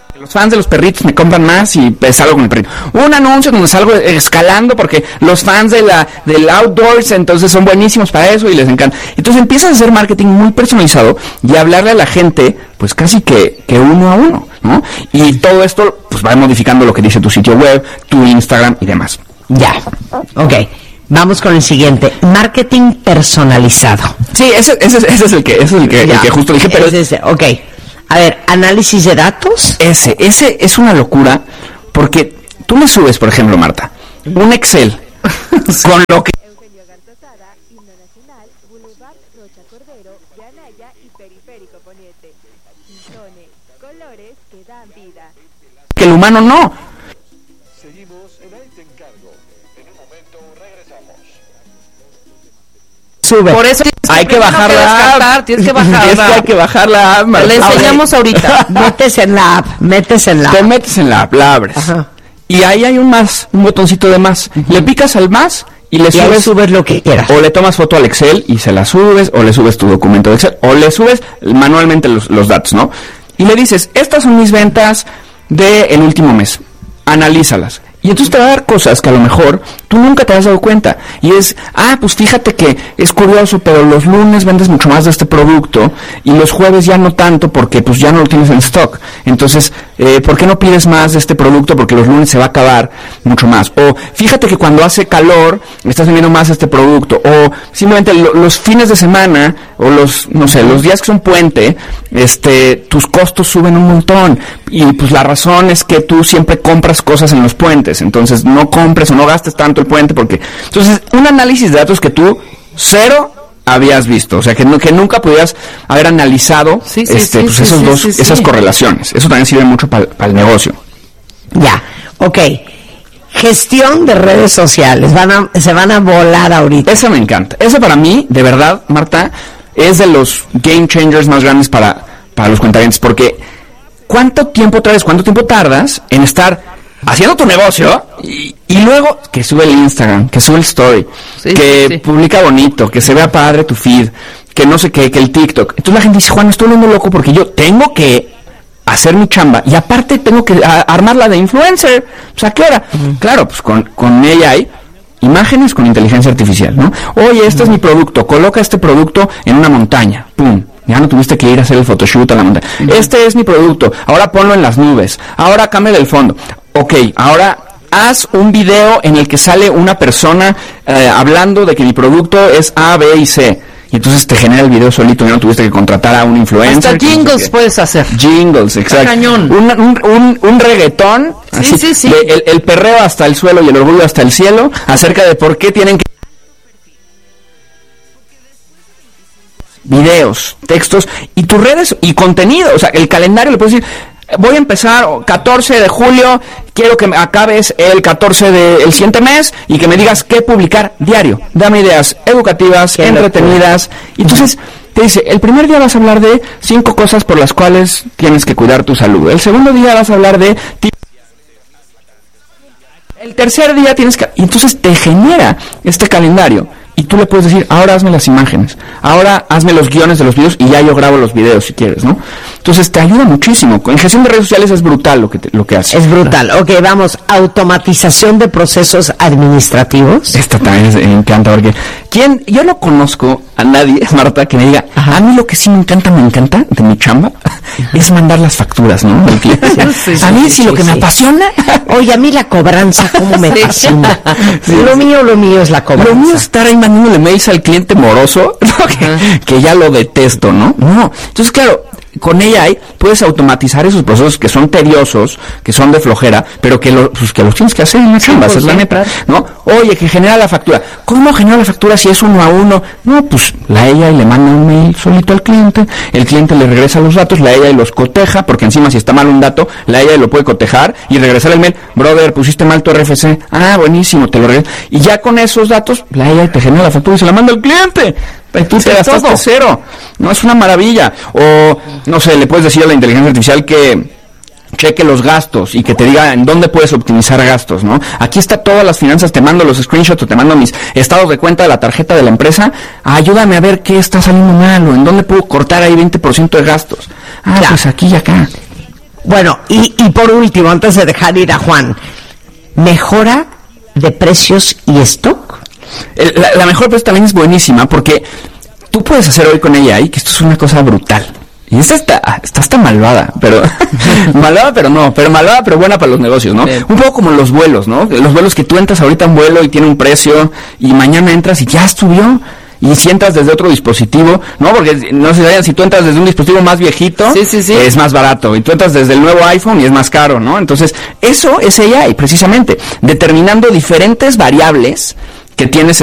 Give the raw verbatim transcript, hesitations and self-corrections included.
Los fans de los perritos me compran más y pues, salgo con el perrito. Un anuncio donde salgo escalando porque los fans de la del outdoors entonces son buenísimos para eso y les encanta. Entonces empiezas a hacer marketing muy personalizado y a hablarle a la gente pues casi que, que uno a uno, ¿no? Y todo esto pues va modificando lo que dice tu sitio web, tu Instagram y demás. Ya, ok. Vamos con el siguiente, marketing personalizado. Sí, ese, ese, ese es el que, ese es el que, el que justo dije, pero ese, ese, ok. A ver, análisis de datos. Ese, ese es una locura, porque tú me subes, por ejemplo, Marta, un Excel con lo que... Eugenio Gartazada, himno nacional, Boulevard Rocha Cordero, de Anaya y Periférico Poniente. Pintones, colores que dan vida. Que el humano no. Seguimos en Ahí Te Encargo. En un momento regresamos. Sube. Por eso Hay que bajar la app. Tienes que bajar Es que hay que bajar la app, Marta. Le enseñamos ahorita. Metes en la app, metes en la Te app. metes en la app, la abres. Ajá. Y ahí hay un más, un botoncito de más. Uh-huh. Le picas al más y le Y ahí subes, subes lo que quieras. o le tomas foto al Excel y se la subes, o le subes tu documento de Excel, o le subes manualmente los, los datos, ¿no? Y le dices, estas son mis ventas del último mes, analízalas. Y entonces te va a dar cosas que a lo mejor tú nunca te has dado cuenta. Y es, ah, pues fíjate que es curioso, pero los lunes vendes mucho más de este producto y los jueves ya no tanto porque pues ya no lo tienes en stock. Entonces, eh, ¿por qué no pides más de este producto? Porque los lunes se va a acabar mucho más. O fíjate que cuando hace calor estás vendiendo más este producto. O simplemente lo, los fines de semana o los, no sé, los días que son puente, este, tus costos suben un montón. Y pues la razón es que tú siempre compras cosas en los puentes. Entonces no compres o no gastes tanto el puente porque... Entonces, un análisis de datos que tú cero habías visto, o sea, que, no, que nunca podías haber analizado sí, sí, este, sí, pues sí, esos sí, dos, sí, sí. esas correlaciones. Eso también sirve mucho para el negocio. Ya, ok. Gestión de redes sociales. Van a, se van a volar ahorita. Esa me encanta. Esa para mí, de verdad, Marta, es de los game changers más grandes para, para los cuentavientes, porque ¿cuánto tiempo traes, cuánto tiempo tardas en estar haciendo tu negocio y, y luego que sube el Instagram, que sube el story, sí, que sí, sí. publica bonito, que se vea padre tu feed, que no sé qué, que el TikTok? Entonces la gente dice, Juan, estoy volviendo loco porque yo tengo que hacer mi chamba y aparte tengo que a, armarla de influencer. O sea, ¿qué hora? Uh-huh. Claro, pues con, con ella hay imágenes con inteligencia artificial, ¿no? Oye, este uh-huh. es mi producto, coloca este producto en una montaña, pum. Ya no tuviste que ir a hacer el photoshoot a la montaña. Uh-huh. Este es mi producto, ahora ponlo en las nubes, ahora cambia el fondo. Ok, ahora haz un video en el que sale una persona eh, hablando de que mi producto es A, B y C. Y entonces te genera el video solito, ya no tuviste que contratar a un influencer. Hasta jingles no puedes hacer. Jingles, exacto. Cañón. Un, un, un, un reggaetón. Sí, así, sí, sí. De, el, el perreo hasta el suelo y el orgullo hasta el cielo, acerca de por qué tienen que... Videos, textos y tus redes y contenido, o sea, el calendario le puedes decir, voy a empezar catorce de julio, quiero que acabes el catorce del siguiente mes y que me digas qué publicar diario. Dame ideas educativas, qué entretenidas. Y entonces te dice, el primer día vas a hablar de cinco cosas por las cuales tienes que cuidar tu salud. El segundo día vas a hablar de... El tercer día tienes que... Y entonces te genera este calendario. Y tú le puedes decir, ahora hazme las imágenes, ahora hazme los guiones de los videos y ya yo grabo los videos si quieres, ¿no? Entonces te ayuda muchísimo. En gestión de redes sociales es brutal lo que te, lo que hace. Es brutal. Ok, vamos, automatización de procesos administrativos. Esta también es, me encanta porque ¿quién? Yo no conozco a nadie, Marta, que me diga, ajá, a mí lo que sí me encanta, me encanta de mi chamba es mandar las facturas, ¿no? Sí, sí, a mí sí, sí lo que sí, me sí. apasiona. Oye, a mí la cobranza, ¿cómo me fascina? Sí, lo mío, lo mío es la cobranza. Lo mío es estar ahí mandándole mails al cliente moroso, ¿no? que, que ya lo detesto, ¿no? No. Entonces, claro, con A I puedes automatizar esos procesos que son tediosos, que son de flojera, pero que, lo, pues, que los tienes que hacer en la chamba, sí, pues, es la neta, ¿no? Oye, que genera la factura. ¿Cómo genera la factura si es uno a uno? No, pues la A I le manda un mail solito al cliente, el cliente le regresa los datos, la A I los coteja, porque encima si está mal un dato, la A I lo puede cotejar y regresar el mail. Brother, pusiste mal tu R F C. Ah, buenísimo, te lo regresa. Y ya con esos datos, la A I te genera la factura y se la manda al cliente. Y tú te gastaste cero. No, es una maravilla. O, no sé, le puedes decir a la inteligencia artificial que cheque los gastos y que te diga en dónde puedes optimizar gastos, ¿no? Aquí está todas las finanzas, te mando los screenshots o te mando mis estados de cuenta de la tarjeta de la empresa. Ayúdame a ver qué está saliendo mal o en dónde puedo cortar ahí veinte por ciento de gastos. Ah, ya. Pues aquí y acá. Bueno, y, y por último, antes de dejar ir a Juan, ¿mejora de precios y stock? El- La, la mejor pues también es buenísima porque tú puedes hacer hoy con ella ahí, que esto es una cosa brutal. Y esta está, está hasta malvada, pero, malvada pero no, pero malvada pero buena para los negocios, ¿no? Sí. Un poco como los vuelos, ¿no? Los vuelos que tú entras ahorita en vuelo y tiene un precio, y mañana entras y ya subió. Y si entras desde otro dispositivo, ¿no? Porque no se vayan, si tú entras desde un dispositivo más viejito, Sí, sí, sí. es más barato. Y tú entras desde el nuevo iPhone y es más caro, ¿no? Entonces, eso es A I, precisamente, determinando diferentes variables que tienes